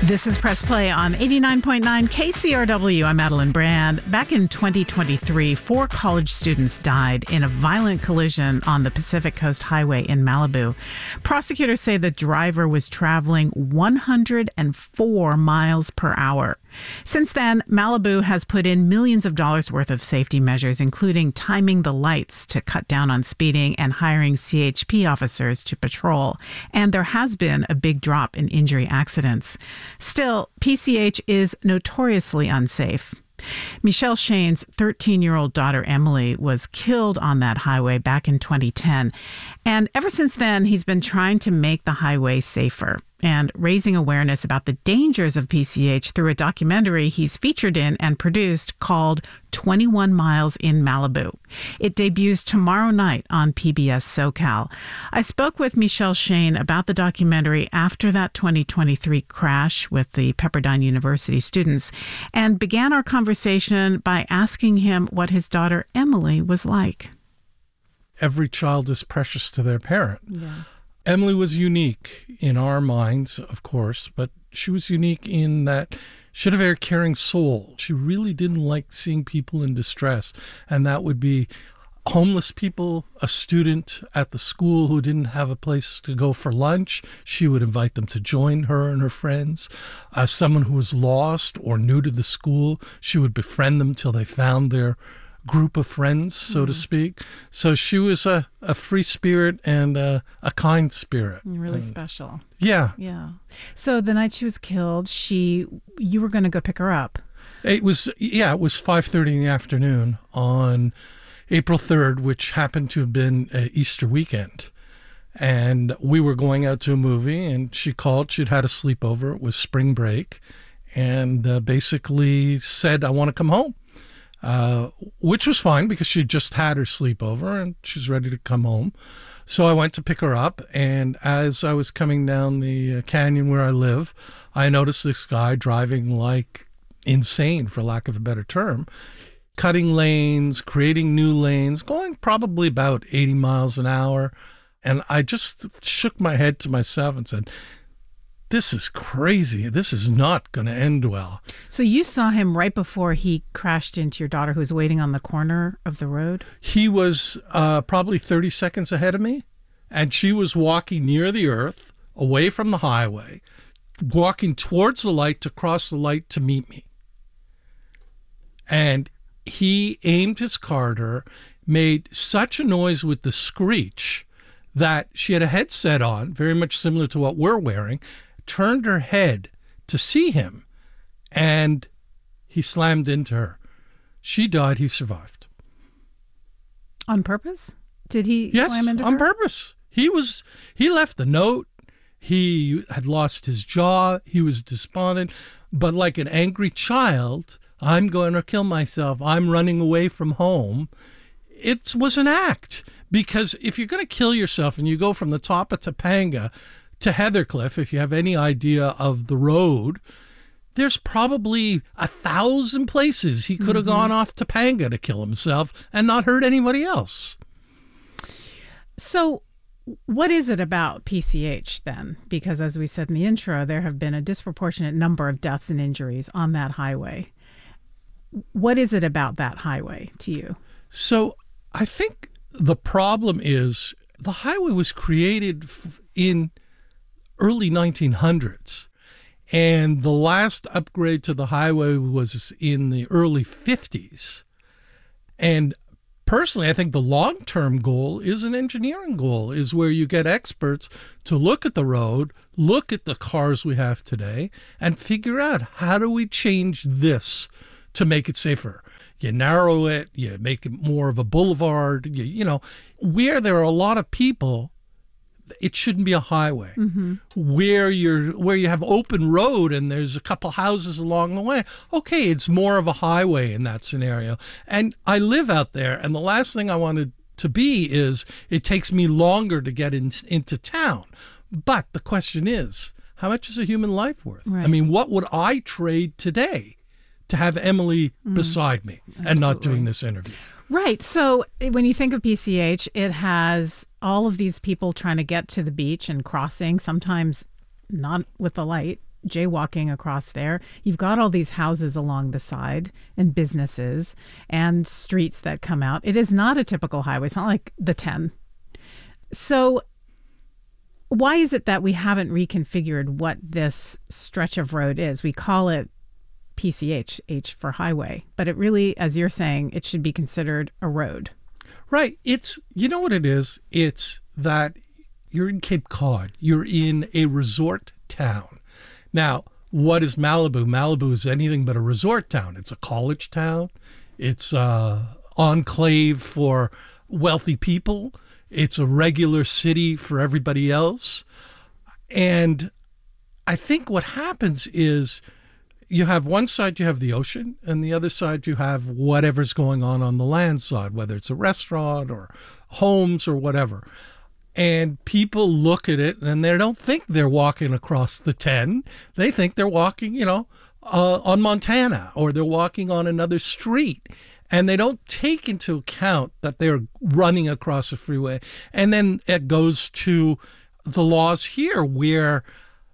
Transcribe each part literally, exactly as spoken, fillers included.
This is Press Play on eighty-nine point nine K C R W. I'm Madeline Brand. Back in twenty twenty-three, four college students died in a violent collision on the Pacific Coast Highway in Malibu. Prosecutors say the driver was traveling one hundred four miles per hour. Since then, Malibu has put in millions of dollars worth of safety measures, including timing the lights to cut down on speeding and hiring C H P officers to patrol. And there has been a big drop in injury accidents. Still, P C H is notoriously unsafe. Michelle Shane's thirteen-year-old daughter, Emily, was killed on that highway back in twenty ten. And ever since then, he's been trying to make the highway safer and raising awareness about the dangers of P C H through a documentary he's featured in and produced called twenty-one miles in Malibu. It debuts tomorrow night on P B S SoCal. I spoke with Michelle Shane about the documentary after that twenty twenty-three crash with the Pepperdine University students and began our conversation by asking him what his daughter Emily was like. Every child is precious to their parent. Yeah. Emily was unique in our minds, of course, but she was unique in that she had a very caring soul. She really didn't like seeing people in distress, and that would be homeless people, a student at the school who didn't have a place to go for lunch. She would invite them to join her and her friends. Uh, someone who was lost or new to the school, she would befriend them till they found their group of friends, so mm. to speak. So she was a, a free spirit and a, a kind spirit. Really and, special. Yeah. Yeah. So the night she was killed, she you were going to go pick her up. It was, yeah, it was five thirty in the afternoon on April third, which happened to have been uh, Easter weekend. And we were going out to a movie, and she called. She'd had a sleepover. It was spring break, and uh, basically said, I want to come home. Uh, which was fine because she just had her sleepover and she's ready to come home. So I went to pick her up, and as I was coming down the uh, canyon where I live, I noticed this guy driving like insane, for lack of a better term, cutting lanes, creating new lanes, going probably about eighty miles an hour. And I just shook my head to myself and said, this is crazy. This is not going to end well. So you saw him right before he crashed into your daughter who was waiting on the corner of the road? He was uh, probably thirty seconds ahead of me, and she was walking near the earth, away from the highway, walking towards the light to cross the light to meet me. And he aimed his car at her, made such a noise with the screech that she had a headset on, very much similar to what we're wearing, turned her head to see him, and he slammed into her. She died. He survived. On purpose? Did he yes, slam into her? Yes, on purpose. He was. He left a note. He had lost his jaw. He was despondent. But like an angry child, I'm going to kill myself. I'm running away from home. It was an act. Because if you're going to kill yourself and you go from the top of Topanga to Heathercliff, if you have any idea of the road, there's probably a thousand places he could have mm-hmm. gone off Topanga to kill himself and not hurt anybody else. So what is it about P C H then? Because as we said in the intro, there have been a disproportionate number of deaths and injuries on that highway. What is it about that highway to you? So I think the problem is the highway was created in early nineteen hundreds, and the last upgrade to the highway was in the early fifties. And personally, I think the long-term goal is an engineering goal, is where you get experts to look at the road, look at the cars we have today, and figure out how do we change this to make it safer. You narrow it, you make it more of a boulevard, you, you know, where there are a lot of people, it shouldn't be a highway. Mm-hmm. Where you're where you have open road and there's a couple houses along the way, okay, it's more of a highway in that scenario. And I live out there, and the last thing I wanted to be is it takes me longer to get in, into town. But the question is, how much is a human life worth? Right. I mean, what would I trade today to have Emily mm. beside me Absolutely. And not doing this interview? Right. So when you think of P C H, it has all of these people trying to get to the beach and crossing, sometimes not with the light, jaywalking across there. You've got all these houses along the side and businesses and streets that come out. It is not a typical highway. It's not like the ten. So why is it that we haven't reconfigured what this stretch of road is? We call it P C H, H for highway, but it really, as you're saying, it should be considered a road. Right. It's, you know what it is? It's that you're in Cape Cod. You're in a resort town. Now, what is Malibu? Malibu is anything but a resort town. It's a college town. It's an enclave for wealthy people. It's a regular city for everybody else. And I think what happens is you have one side, you have the ocean, and the other side, you have whatever's going on on the land side, whether it's a restaurant or homes or whatever. And people look at it and they don't think they're walking across the ten. They think they're walking, you know, uh, on Montana, or they're walking on another street. And they don't take into account that they're running across a freeway. And then it goes to the laws here where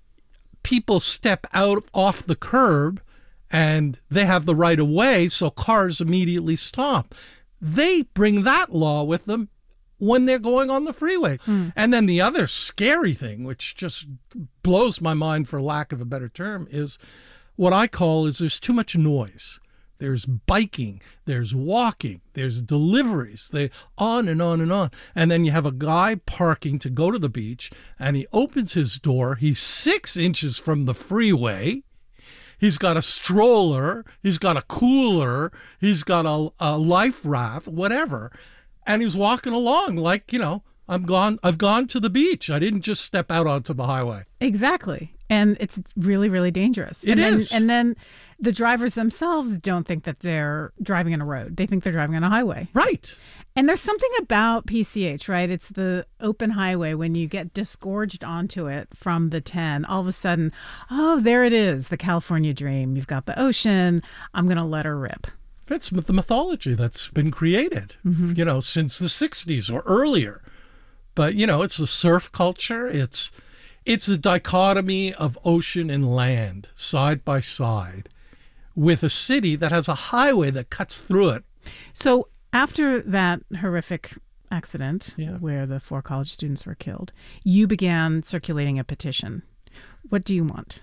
people step out off the curb and they have the right of way, so cars immediately stop. They bring that law with them when they're going on the freeway. Mm. And then the other scary thing, which just blows my mind for lack of a better term, is what I call is there's too much noise. There's biking, there's walking, there's deliveries, they on and on and on. And then you have a guy parking to go to the beach, and he opens his door. He's six inches from the freeway. He's got a stroller. He's got a cooler. He's got a, a life raft, whatever. And he's walking along like, you know, I'm gone. I've gone to the beach. I didn't just step out onto the highway. Exactly. And it's really, really dangerous. It and is. Then, and then the drivers themselves don't think that they're driving on a road. They think they're driving on a highway. Right. And there's something about P C H, right? It's the open highway. When you get disgorged onto it from the ten, all of a sudden, oh, there it is, the California dream. You've got the ocean. I'm going to let her rip. It's the mythology that's been created, mm-hmm. you know, since the sixties or earlier. But, you know, it's the surf culture. It's it's a dichotomy of ocean and land side by side with a city that has a highway that cuts through it. So after that horrific accident yeah. where the four college students were killed, you began circulating a petition. What do you want?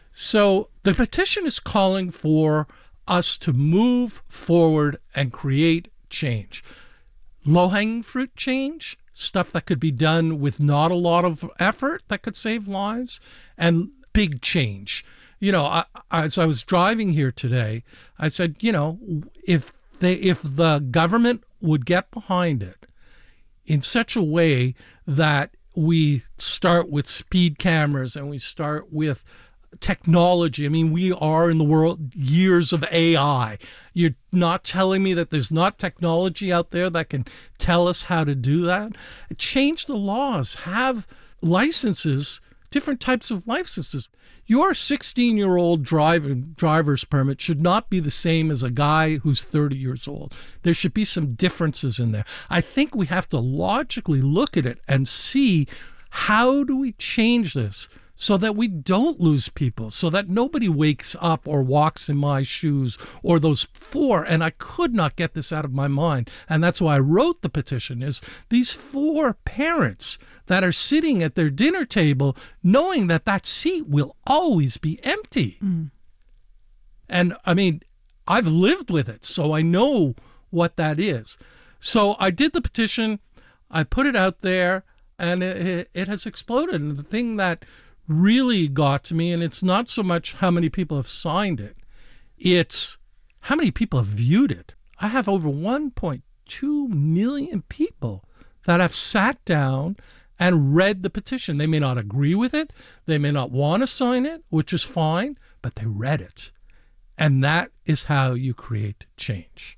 So the petition is calling for us to move forward and create change. Low-hanging fruit change, stuff that could be done with not a lot of effort that could save lives, and big change. You know, I, as I was driving here today, I said, you know, if they, if the government would get behind it in such a way that we start with speed cameras and we start with technology. I mean, we are in the world years of A I. You're not telling me that there's not technology out there that can tell us how to do that? Change the laws. Have licenses, different types of licenses. Your sixteen-year-old driver, driver's permit should not be the same as a guy who's thirty years old. There should be some differences in there. I think we have to logically look at it and see, how do we change this so that we don't lose people, so that nobody wakes up or walks in my shoes, or those four, and I could not get this out of my mind, and that's why I wrote the petition, is these four parents that are sitting at their dinner table knowing that that seat will always be empty. Mm. And I mean, I've lived with it, so I know what that is. So I did the petition, I put it out there, and it, it has exploded. And the thing that really got to me, and it's not so much how many people have signed it, it's how many people have viewed it. I have over one point two million people that have sat down and read the petition. They may not agree with it, they may not want to sign it, which is fine, but they read it. And that is how you create change.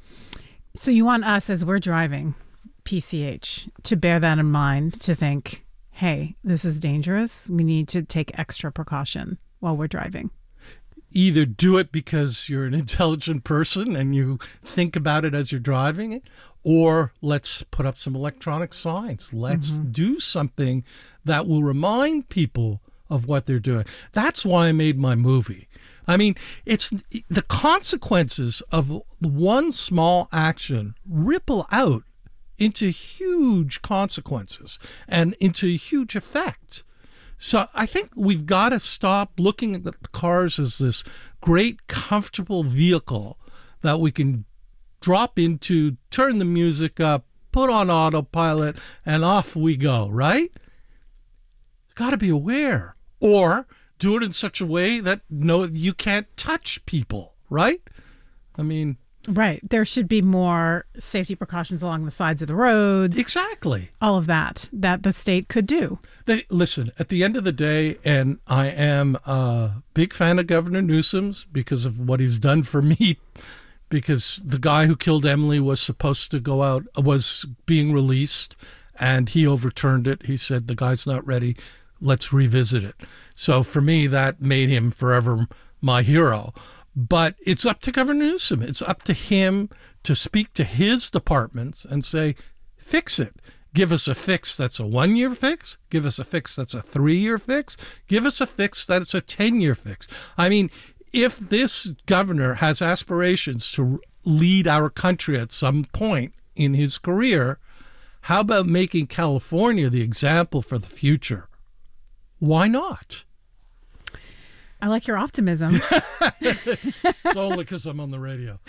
So you want us, as we're driving P C H, to bear that in mind, to think, hey, this is dangerous. We need to take extra precaution while we're driving. Either do it because you're an intelligent person and you think about it as you're driving it, or let's put up some electronic signs. Let's mm-hmm. do something that will remind people of what they're doing. That's why I made my movie. I mean, it's the consequences of one small action ripple out into huge consequences and into huge effect. So I think we've got to stop looking at the cars as this great, comfortable vehicle that we can drop into, turn the music up, put on autopilot, and off we go, right? Got to be aware. Or do it in such a way that no, you can't touch people, right? I mean... Right. There should be more safety precautions along the sides of the roads. Exactly. All of that, that the state could do. They, listen, at the end of the day, and I am a big fan of Governor Newsom's because of what he's done for me, because the guy who killed Emily was supposed to go out, was being released, and he overturned it. He said, the guy's not ready. Let's revisit it. So for me, that made him forever my hero. But it's up to Governor Newsom. It's up to him to speak to his departments and say, fix it. Give us a fix that's a one-year fix. Give us a fix that's a three-year fix. Give us a fix that's a ten-year fix. I mean, if this governor has aspirations to lead our country at some point in his career, how about making California the example for the future? Why not? I like your optimism. It's only because I'm on the radio.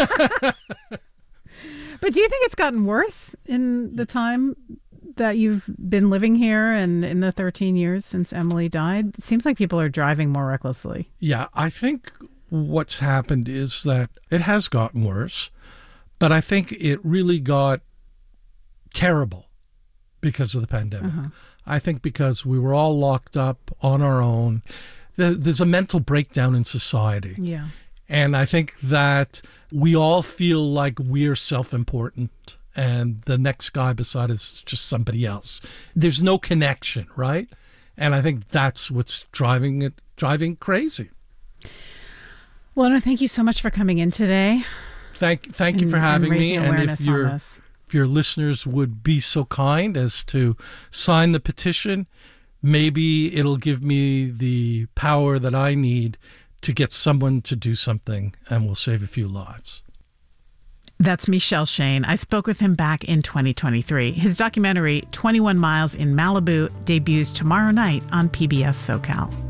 But do you think it's gotten worse in the time that you've been living here and in the thirteen years since Emily died? It seems like people are driving more recklessly. Yeah, I think what's happened is that it has gotten worse, but I think it really got terrible because of the pandemic. Uh-huh. I think because we were all locked up on our own. There's a mental breakdown in society. Yeah. And I think that we all feel like we're self-important and the next guy beside us is just somebody else. There's no connection, right? And I think that's what's driving it, driving crazy. Well, no, thank you so much for coming in today. Thank, thank and, you for having me. And if your, if your listeners would be so kind as to sign the petition, maybe it'll give me the power that I need to get someone to do something, and we'll save a few lives. That's Michel Shane. I spoke with him back in twenty twenty-three. His documentary, twenty-one miles in Malibu, debuts tomorrow night on P B S SoCal.